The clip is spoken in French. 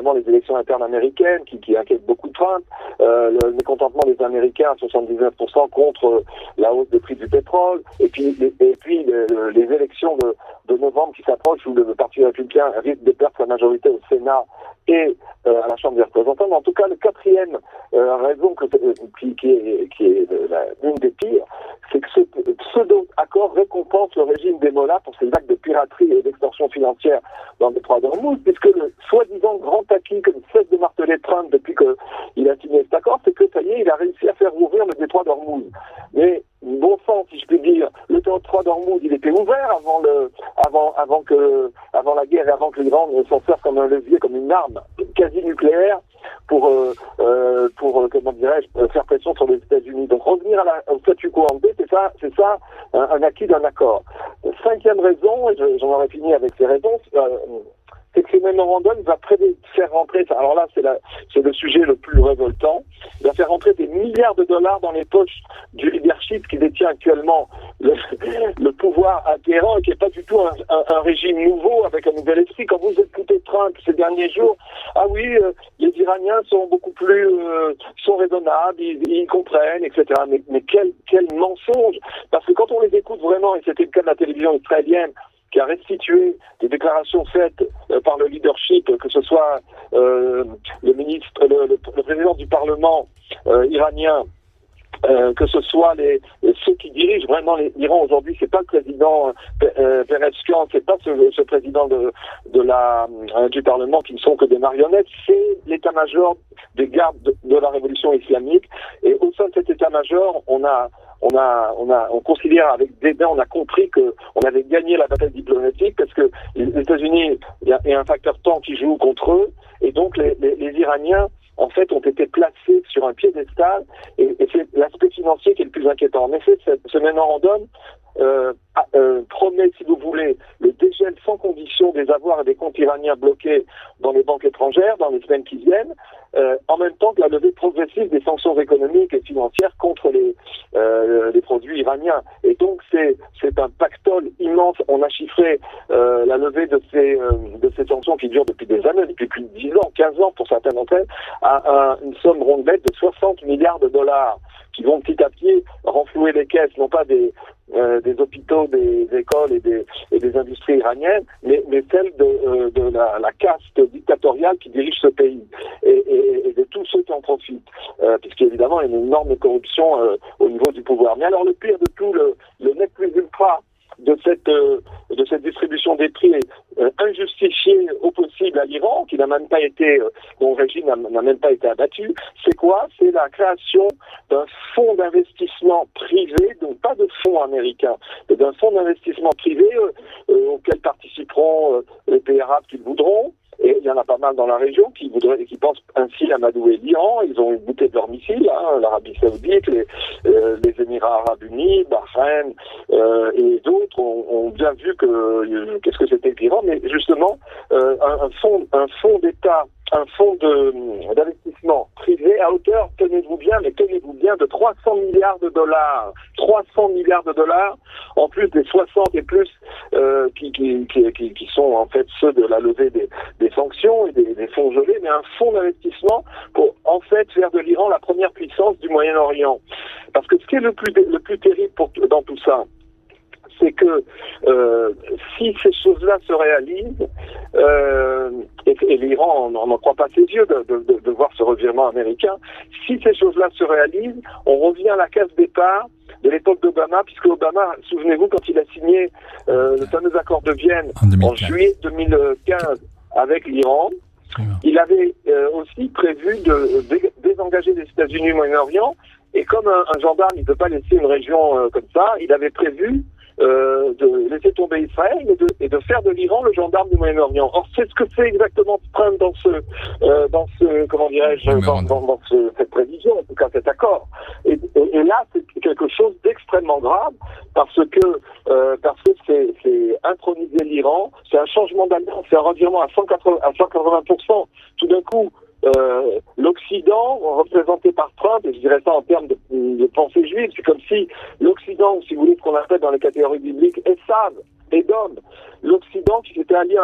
évidemment les élections internes américaines qui inquiètent beaucoup Trump, le mécontentement des Américains à 79% contre la hausse des prix du pétrole, et puis les élections de novembre qui s'approchent où le Parti républicain risque de perdre sa majorité au Sénat et à la Chambre des représentants. Mais en tout cas, le quatrième raison qui est l'une des pires, c'est que ce pseudo-accord récompense le régime des Mollahs pour ses actes de piraterie et d'extorsion financière dans le détroit d'Ormuz, puisque le soi-disant grand acquis que cesse de marteler Trump depuis qu'il a signé cet accord, c'est que ça y est, il a réussi à faire ouvrir le détroit d'Ormuz. Mais bon sang, si je puis dire, le détroit d'Ormuz, il était ouvert avant la guerre et avant que l'Iran ne s'en serve comme un levier, comme une arme quasi nucléaire pour comment dirais-je, faire pression sur les États-Unis. Donc revenir au statu quo ante, c'est ça un acquis d'un accord. Cinquième raison, et j'en aurais fini avec ces raisons, c'est que ce mémorandum va faire rentrer, alors là c'est le sujet le plus révoltant, il va faire rentrer des milliards de dollars dans les poches du leadership qui détient actuellement le pouvoir à Téhéran et qui n'est pas du tout un régime nouveau avec un nouvel esprit. Quand vous écoutez Trump ces derniers jours, ah oui, les Iraniens sont beaucoup plus sont raisonnables, ils comprennent, etc. Mais quel mensonge! Parce que quand on les écoute vraiment, et c'était le cas de la télévision israélienne, qui a restitué des déclarations faites par le leadership, que ce soit le président du Parlement iranien, que ce soit ceux qui dirigent vraiment l'Iran aujourd'hui, c'est pas le président Pérezkian, c'est pas ce président du Parlement qui ne sont que des marionnettes, c'est l'état-major des gardes de la révolution islamique. Et au sein de cet état-major, on considère avec dédain, on a compris qu'on avait gagné la bataille diplomatique parce que les États-Unis, il y a un facteur temps qui joue contre eux, et donc les Iraniens en fait ont été placés sur un piédestal, et c'est l'aspect financier qui est le plus inquiétant. En effet, ce mémorandum promet, si vous voulez, le dégel sans condition des avoirs et des comptes iraniens bloqués dans les banques étrangères dans les semaines qui viennent, en même temps que la levée progressive des sanctions économiques et financières contre les produits iraniens. Et donc c'est un pactole immense. On a chiffré la levée de ces sanctions qui durent depuis des années, depuis plus de 10 ans, 15 ans pour certaines d'entre elles, à une somme rondette de 60 milliards de dollars qui vont petit à petit renflouer les caisses, non pas des hôpitaux, des écoles et des industries iraniennes, mais celles de la caste dictatoriale qui dirige ce pays et de tous ceux qui en profitent, puisqu'évidemment il y a une énorme corruption au niveau du pouvoir. Mais alors le pire de tout, le net plus ultra de cette distribution des prix injustifiée au possible à l'Iran, qui n'a même pas été, dont le régime n'a même pas été abattu, c'est quoi? C'est la création d'un fonds d'investissement privé, donc pas de fonds américains, mais d'un fonds d'investissement privé auquel participeront les pays arabes qui le voudront. Et il y en a pas mal dans la région qui pensent ainsi amadouer l'Iran. Ils ont goûté de leurs missiles, l'Arabie Saoudite, les Émirats Arabes Unis, Bahreïn et d'autres ont bien vu qu'est-ce que c'était que l'Iran. Mais justement, un fonds d'État, un fonds d'investissement privé à hauteur, tenez-vous bien, de 300 milliards de dollars. 300 milliards de dollars, en plus des 60 et plus qui sont en fait ceux de la levée des sanctions et des fonds gelés, mais un fonds d'investissement pour en fait faire de l'Iran la première puissance du Moyen-Orient. Parce que ce qui est le plus terrible dans tout ça, c'est que si ces choses-là se réalisent, et l'Iran n'en croit pas ses yeux de voir ce revirement américain, si ces choses-là se réalisent, on revient à la case départ de l'époque d'Obama, puisque Obama, souvenez-vous, quand il a signé le fameux accord de Vienne en juillet 2015 avec l'Iran, il avait aussi prévu de désengager les États-Unis du Moyen-Orient, et comme un gendarme, il ne peut pas laisser une région comme ça, il avait prévu de laisser tomber Israël et de faire de l'Iran le gendarme du Moyen-Orient. Or, c'est ce que fait exactement Trump dans cette prévision, en tout cas cet accord. Et là, c'est quelque chose d'extrêmement grave parce que c'est introniser l'Iran, c'est un changement d'alliance, c'est un revirement à 180%. Tout d'un coup, l'Occident, représenté par Trump, et je dirais ça en termes de pensée juive, c'est comme si l'Occident, ou si vous voulez ce qu'on appelle dans les catégories bibliques, Esav, Edom, l'Occident qui s'était allié